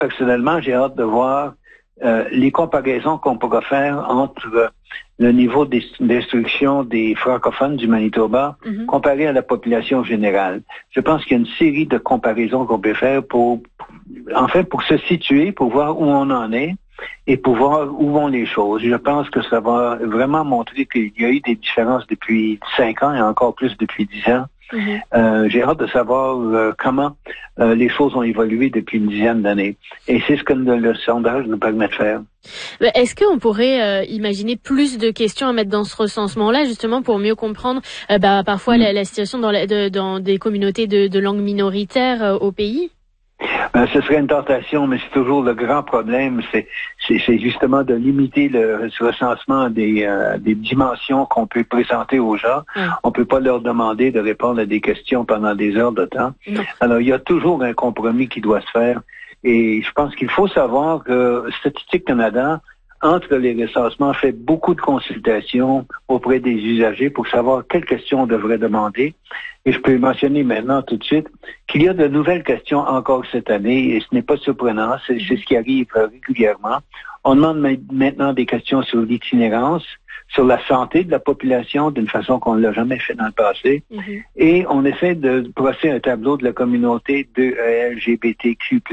personnellement, j'ai hâte de voir les comparaisons qu'on pourra faire entre le niveau d'instruction des francophones du Manitoba comparé à la population générale. Je pense qu'il y a une série de comparaisons qu'on peut faire pour se situer, pour voir où on en est et pour voir où vont les choses. Je pense que ça va vraiment montrer qu'il y a eu des différences depuis 5 ans et encore plus depuis 10 ans. J'ai hâte de savoir comment les choses ont évolué depuis une dizaine d'années. Et c'est ce que le sondage nous permet de faire. Est-ce qu'on pourrait imaginer plus de questions à mettre dans ce recensement-là, justement pour mieux comprendre parfois la situation dans des communautés de langue minoritaire au pays? Ce serait une tentation, mais c'est toujours le grand problème, c'est justement de limiter le recensement des dimensions qu'on peut présenter aux gens. On peut pas leur demander de répondre à des questions pendant des heures de temps. Alors, il y a toujours un compromis qui doit se faire. Et je pense qu'il faut savoir que Statistique Canada, entre les recensements, fait beaucoup de consultations auprès des usagers pour savoir quelles questions on devrait demander. Et je peux mentionner maintenant tout de suite qu'il y a de nouvelles questions encore cette année, et ce n'est pas surprenant, c'est ce qui arrive régulièrement. On demande maintenant des questions sur l'itinérance, sur la santé de la population d'une façon qu'on ne l'a jamais fait dans le passé. Et on essaie de brosser un tableau de la communauté de LGBTQ+.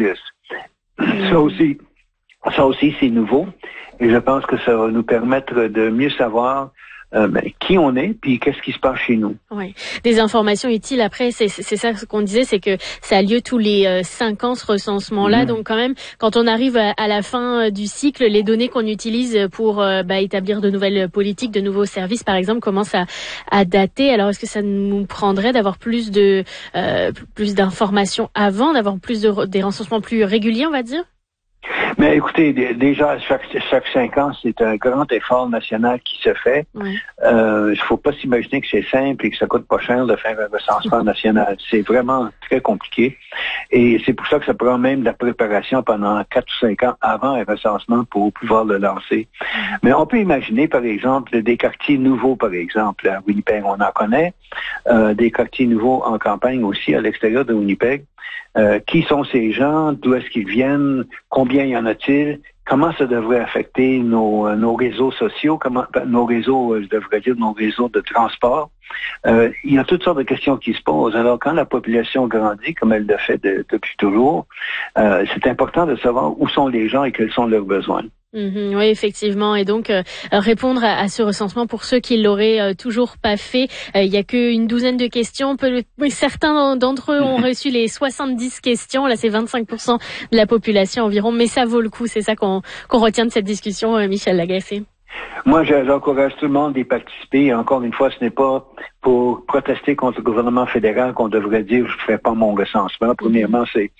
Ça aussi, c'est nouveau. Et je pense que ça va nous permettre de mieux savoir qui on est, puis qu'est-ce qui se passe chez nous. Oui, des informations utiles. Après, c'est ça ce qu'on disait, c'est que ça a lieu tous les 5 ans, ce recensement-là. Donc quand même, quand on arrive à la fin du cycle, les données qu'on utilise pour établir de nouvelles politiques, de nouveaux services, par exemple, commencent à dater. Alors, est-ce que ça nous prendrait d'avoir plus d'informations avant, d'avoir des recensements plus réguliers, on va dire? Mais écoutez, déjà, chaque 5 ans, c'est un grand effort national qui se fait. Il faut pas s'imaginer que c'est simple et que ça coûte pas cher de faire un recensement national. C'est vraiment très compliqué. Et c'est pour ça que ça prend même de la préparation pendant 4 ou 5 ans avant un recensement pour pouvoir le lancer. Mais on peut imaginer, par exemple, des quartiers nouveaux, par exemple. À Winnipeg, on en connaît. Des quartiers nouveaux en campagne aussi, à l'extérieur de Winnipeg. Qui sont ces gens? D'où est-ce qu'ils viennent? Combien y en a-t-il? Comment ça devrait affecter nos réseaux sociaux? Nos réseaux de transport? Il y a toutes sortes de questions qui se posent. Alors, quand la population grandit, comme elle le fait depuis toujours, c'est important de savoir où sont les gens et quels sont leurs besoins. Oui, effectivement. Et donc, répondre à ce recensement pour ceux qui l'auraient toujours pas fait. Il y a qu'une douzaine de questions. Certains d'entre eux ont reçu les 70 questions. Là, c'est 25% de la population environ. Mais ça vaut le coup. C'est ça qu'on retient de cette discussion, Michel Lagacé. Moi, j'encourage tout le monde à y participer. Encore une fois, ce n'est pas pour protester contre le gouvernement fédéral qu'on devrait dire « je ne fais pas mon recensement ». Premièrement, c'est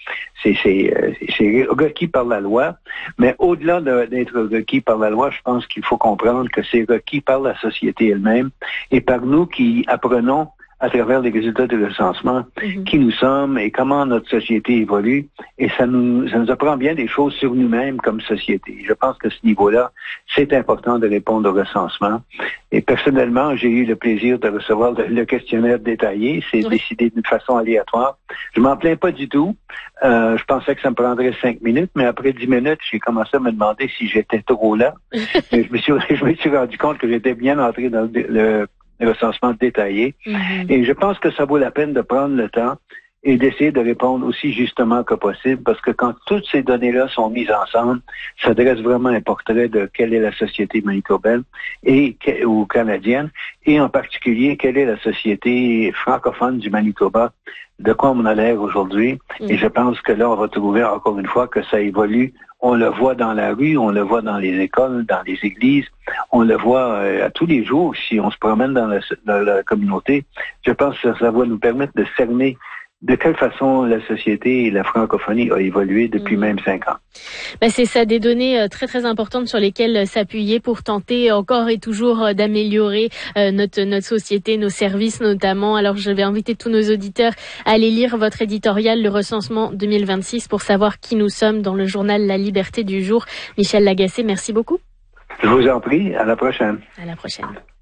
requis par la loi. Mais au-delà d'être requis par la loi, je pense qu'il faut comprendre que c'est requis par la société elle-même et par nous qui apprenons à travers les résultats du recensement, qui nous sommes et comment notre société évolue. Et ça nous apprend bien des choses sur nous-mêmes comme société. Je pense que ce niveau-là, c'est important de répondre au recensement. Et personnellement, j'ai eu le plaisir de recevoir le questionnaire détaillé. C'est décidé d'une façon aléatoire. Je m'en plains pas du tout. Je pensais que ça me prendrait 5 minutes, mais après 10 minutes, j'ai commencé à me demander si j'étais trop là. Mais je me suis rendu compte que j'étais bien entré dans le recensement détaillé. Et je pense que ça vaut la peine de prendre le temps et d'essayer de répondre aussi justement que possible, parce que quand toutes ces données-là sont mises ensemble, ça dresse vraiment un portrait de quelle est la société manitobaine ou canadienne, et en particulier, quelle est la société francophone du Manitoba, de quoi on a l'air aujourd'hui. Et je pense que là, on va trouver encore une fois que ça évolue. On le voit dans la rue, on le voit dans les écoles, dans les églises, on le voit à tous les jours si on se promène dans la communauté. Je pense que ça va nous permettre de cerner de quelle façon la société et la francophonie a évolué depuis même 5 ans. C'est ça, des données très très importantes sur lesquelles s'appuyer pour tenter encore et toujours d'améliorer notre société, nos services notamment. Alors je vais inviter tous nos auditeurs à aller lire votre éditorial, le recensement 2026, pour savoir qui nous sommes dans le journal La Liberté du jour. Michel Lagacé, merci beaucoup. Je vous en prie, à la prochaine. À la prochaine.